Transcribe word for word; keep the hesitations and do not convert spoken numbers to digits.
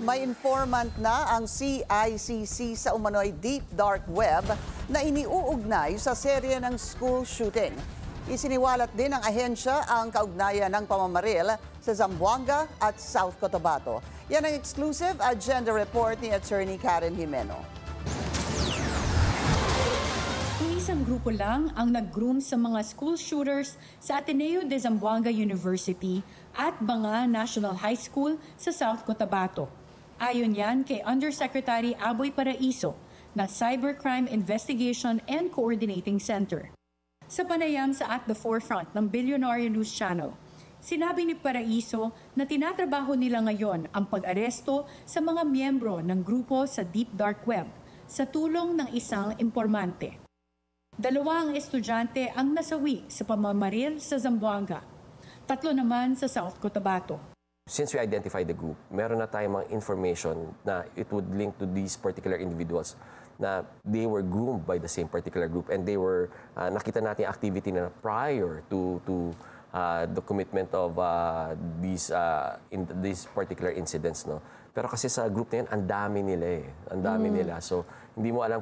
may informant na ang C I C C sa umano'y deep dark web na iniuugnay sa serye ng school shooting. Isiniwalat din ng ahensya ang kaugnayan ng pamamaril sa Zamboanga at South Cotabato. Yan ang exclusive agenda report ni Attorney Karen Jimeno. Isang grupo lang ang nag-groom sa mga school shooters sa Ateneo de Zamboanga University at mga National High School sa South Cotabato. Ayon yan kay Undersecretary Aboy Paraiso ng Cybercrime Investigation and Coordinating Center. Sa panayam sa At the Forefront ng Billionaire News Channel, sinabi ni Paraiso na tinatrabaho nila ngayon ang pag-aresto sa mga miyembro ng grupo sa Deep Dark Web sa tulong ng isang impormante. Dalawa ang estudyante ang nasawi sa pamamaril sa Zamboanga. Tatlo naman sa South Cotabato. Since we identified the group, meron na tayong mga information na it would link to these particular individuals na they were groomed by the same particular group and they were, uh, nakita natin activity na prior to to uh, the commitment of uh, these uh, in these particular incidents, no. Pero kasi sa group na yan, ang dami nila eh. Ang dami mm. nila. So hindi mo alam